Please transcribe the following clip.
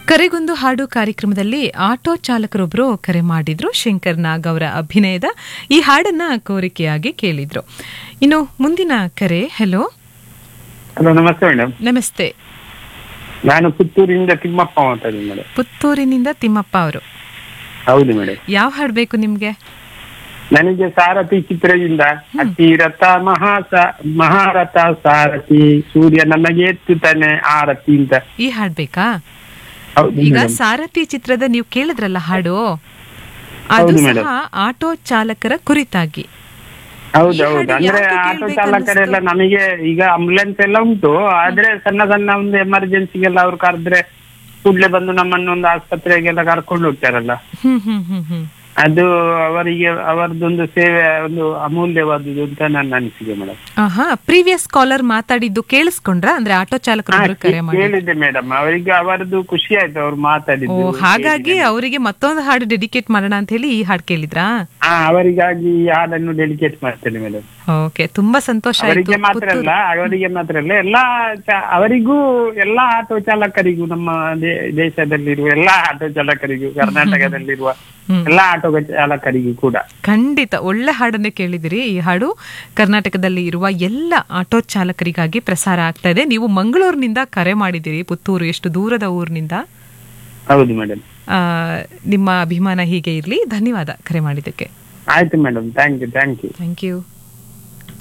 ಕರೆಗೊಂದು ಹಾಡು ಕಾರ್ಯಕ್ರಮದಲ್ಲಿ ಆಟೋ ಚಾಲಕರೊಬ್ಬರು ಕರೆ ಮಾಡಿದ್ರು. ಶಂಕರ್ ನಾಗ್ ಅವರ ಅಭಿನಯದ ಈ ಹಾಡನ್ನ ಕೋರಿಕೆಯಾಗಿ ಕೇಳಿದ್ರು. ಇನ್ನು ಮುಂದಿನ ಕರೆ. ಹಲೋ. ಹಲೋ, ನಮಸ್ತೆ ಮೇಡಮ್. ನಮಸ್ತೆ. ನಾನು ಪುತ್ತೂರಿನಿಂದ ತಿಮ್ಮಪ್ಪ ಮಾತಾಡೋದು ಮೇಡಮ್. ಪುತ್ತೂರಿನಿಂದ ತಿಮ್ಮಪ್ಪ ಅವರು. ಹೌದು ಮೇಡಮ್. ಯಾವ ಹಾಡು ಬೇಕು ನಿಮ್ಗೆ? ನನಗೆ ಸಾರಥಿ ಚಿತ್ರದಿಂದ ಅತಿರಥ ಮಹಾರಥ ಸಾರಥಿ ಸೂರ್ಯ ನಮಗೆ ಎತ್ತುತ್ತಾನೆ ಆರತಿ ಅಂತ ಈ ಹಾಡ್ ಬೇಕಾ? ಹೌದು ಈಗ ಮೇಡಮ್. ಸಾರಥಿ ಚಿತ್ರದ ನೀವು ಕೇಳಿದ್ರಲ್ಲ ಹಾಡು, ಅದು ಹೌದು ಸಹ ಮೇಡಮ್. ಆಟೋ ಚಾಲಕರ ಕುರಿತಾಗಿ. ಹೌದು ಈ ಹೌದು. ಹಾಡು ಅಂದ್ರೆ ಯಾಕೆ ಆಟೋ ಕೇಳ್ಬೇಕು ಚಾಲಕರೆಲ್ಲ ಅನ್ನಿಸ್ತು? ನಮಗೆ ಈಗ ಆಂಬುಲೆನ್ಸ್ ಎಲ್ಲ ಉಂಟು, ಆದ್ರೆ ಸಣ್ಣ ಸಣ್ಣ ಒಂದು ಎಮರ್ಜೆನ್ಸಿಗೆಲ್ಲ ಅವ್ರು ಕರೆದ್ರೆ ಕೂಡ್ಲೆ ಬಂದು ನಮ್ಮನ್ನು ಒಂದು ಆಸ್ಪತ್ರೆಗೆಲ್ಲ ಕರ್ಕೊಂಡು ಹೋಗ್ತಾರಲ್ಲ, ಹ್ಮ್ ಹ್ಮ್ ಹ್ಮ್ ಹ್ಮ್ ಅದು ಅವರಿಗೆ ಅವರದೊಂದು ಸೇವೆ ಒಂದು ಅಮೂಲ್ಯವಾದುದು ಅಂತ ನನ್ನ ಅನಿಸಿಕೆ ಮೇಡಮ್. ಪ್ರೀವಿಯಸ್ ಕಾಲರ್ ಮಾತಾಡಿದ್ದು ಕೇಳಿಸ್ಕೊಂಡ್ರ? ಅಂದ್ರೆ ಆಟೋ ಚಾಲಕರು ಕರೆ ಮಾಡಿ ಕೇಳಿದೆ ಮೇಡಮ್. ಅವರಿಗೆ ಅವರದ್ದು ಖುಷಿ ಆಯ್ತು ಅವ್ರು ಮಾತಾಡಿದ್ದು. ಹಾಗಾಗಿ ಅವರಿಗೆ ಮತ್ತೊಂದು ಹಾಡು ಡೆಡಿಕೇಟ್ ಮಾಡೋಣ ಅಂತ ಹೇಳಿ ಈ ಹಾಡು ಕೇಳಿದ್ರಾ? ಅವರಿಗಾಗಿ ಈ ಹಾಡನ್ನು ಡೆಡಿಕೇಟ್ ಮಾಡ್ತೇನೆ ಮೇಡಮ್. ಓಕೆ, ತುಂಬಾ ಸಂತೋಷ ಆಯ್ತು. ಅವರಿಗೆ ಮಾತ್ರ ಅಲ್ಲ, ಅವರಿಗೆ ಮಾತ್ರ ಅಲ್ಲ, ಅವರಿಗೂ ಎಲ್ಲಾ ಆಟೋ ಚಾಲಕರಿಗೂ, ನಮ್ಮ ದೇಶದಲ್ಲಿರುವ ಎಲ್ಲಾ ಆಟೋ ಚಾಲಕರಿಗೂ, ಕರ್ನಾಟಕದಲ್ಲಿರುವ ಎಲ್ಲಾ ಆಟೋ ಚಾಲಕರಿಗೂ ಕೂಡ ಖಂಡಿತ ಒಳ್ಳೆ ಹಾಡನ್ನೇ ಕೇಳಿದಿರಿ. ಈ ಹಾಡು ಕರ್ನಾಟಕದಲ್ಲಿ ಇರುವ ಎಲ್ಲ ಆಟೋ ಚಾಲಕರಿಗಾಗಿ ಪ್ರಸಾರ ಆಗ್ತಾ ಇದೆ. ನೀವು ಮಂಗಳೂರಿನಿಂದ ಕರೆ ಮಾಡಿದಿರಿ, ಪುತ್ತೂರು ಎಷ್ಟು ದೂರದ ಊರಿನಿಂದ. ಹೌದು ಮೇಡಮ್. ನಿಮ್ಮ ಅಭಿಮಾನ ಹೀಗೆ ಇರ್ಲಿ. ಧನ್ಯವಾದ ಕರೆ ಮಾಡಿದ್ದಕ್ಕೆ. ಆಯ್ತು madam. Thank you. Thank you.